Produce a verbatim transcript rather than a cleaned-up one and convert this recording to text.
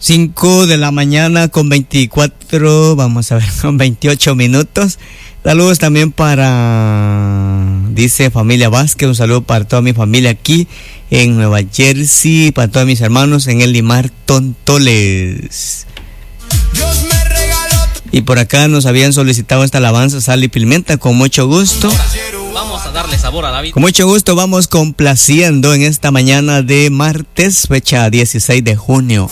cinco de la mañana con veinticuatro, vamos a ver, con veintiocho minutos. Saludos también para, dice familia Vázquez, un saludo para toda mi familia aquí en Nueva Jersey, para todos mis hermanos en el Limar Tontoles. Y por acá nos habían solicitado esta alabanza, sal y pimienta, con mucho gusto. Vamos a darle sabor a la vida. Con mucho gusto vamos complaciendo en esta mañana de martes, fecha dieciséis de junio.